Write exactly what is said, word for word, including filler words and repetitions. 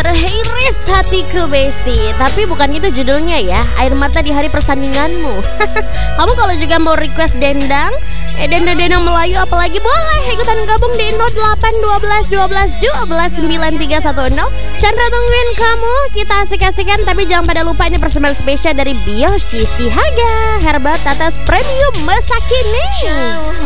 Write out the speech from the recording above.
Teriris hatiku Besti. Tapi bukan itu judulnya ya, Air Mata di Hari Persandinganmu. Kamu kalau juga mau request dendang, eh dendang-dendang Melayu apalagi boleh ikutan gabung di nol delapan dua belas dua belas dua belas sembilan tiga satu nol. Chandra tungguin kamu, kita asik-asikan. Tapi jangan pada lupa ini persembahan spesial dari Bio Sisi Haga Herbal Tatas Premium Masa Kini.